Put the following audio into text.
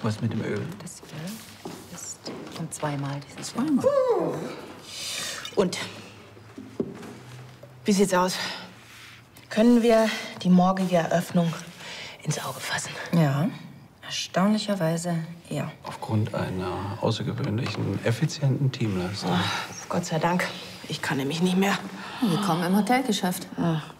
Was mit dem Öl? Das Öl ist um zweimal dieses Jahr. Und? Wie sieht's aus? Können wir die morgige Eröffnung ins Auge fassen? Ja, erstaunlicherweise ja. Aufgrund einer außergewöhnlichen, effizienten Teamleistung. Gott sei Dank. Ich kann nämlich nicht mehr. Willkommen im Hotelgeschäft. Ach.